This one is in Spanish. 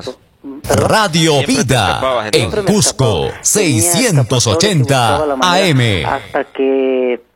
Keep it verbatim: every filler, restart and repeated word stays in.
escapabas. ¿Perdón? Radio Siempre te Vida escapabas, en Siempre me Cusco, escapaba. Tenía seiscientos ochenta escapatorias toda la mañana, A M. hasta que